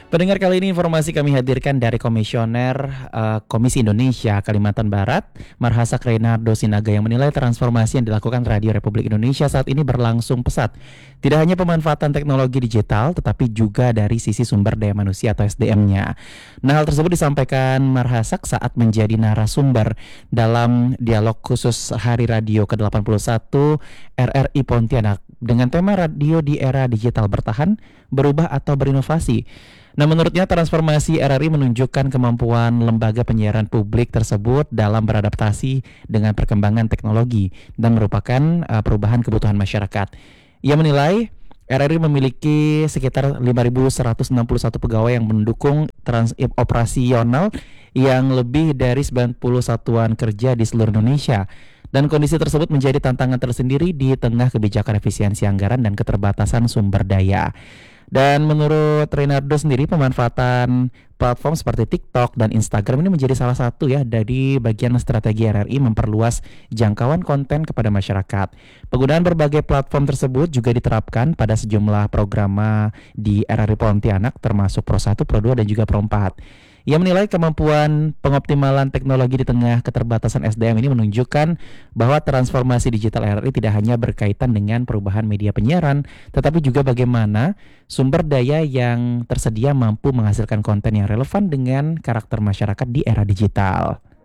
Pendengar, kali ini informasi kami hadirkan dari Komisioner Komisi Indonesia Kalimantan Barat, Marhasak Reynardo Sinaga, yang menilai transformasi yang dilakukan Radio Republik Indonesia saat ini berlangsung pesat. Tidak hanya pemanfaatan teknologi digital, tetapi juga dari sisi sumber daya manusia atau SDM-nya. Nah, hal tersebut disampaikan Marhasak saat menjadi narasumber dalam dialog khusus Hari Radio ke-81 RRI Pontianak dengan tema Radio di Era Digital Bertahan, Berubah atau Berinovasi. Nah, menurutnya transformasi RRI menunjukkan kemampuan lembaga penyiaran publik tersebut dalam beradaptasi dengan perkembangan teknologi dan merupakan perubahan kebutuhan masyarakat. Ia menilai RRI memiliki sekitar 5.161 pegawai yang mendukung operasional yang lebih dari 90 satuan kerja di seluruh Indonesia. Dan kondisi tersebut menjadi tantangan tersendiri di tengah kebijakan efisiensi anggaran dan keterbatasan sumber daya. Dan menurut Reynardo sendiri, pemanfaatan platform seperti TikTok dan Instagram ini menjadi salah satu ya dari bagian strategi RRI memperluas jangkauan konten kepada masyarakat. Penggunaan berbagai platform tersebut juga diterapkan pada sejumlah program di RRI Pontianak, termasuk Pro 1, Pro 2, dan juga Pro 4. Ia menilai kemampuan pengoptimalan teknologi di tengah keterbatasan SDM ini menunjukkan bahwa transformasi digital RRI tidak hanya berkaitan dengan perubahan media penyiaran, tetapi juga bagaimana sumber daya yang tersedia mampu menghasilkan konten yang relevan dengan karakter masyarakat di era digital.